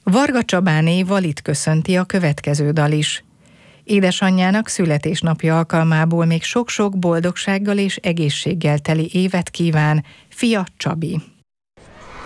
Varga Csabáné itt köszönti a következő dal is. Édesanyjának születésnapja alkalmából még sok-sok boldogsággal és egészséggel teli évet kíván fia Csabi.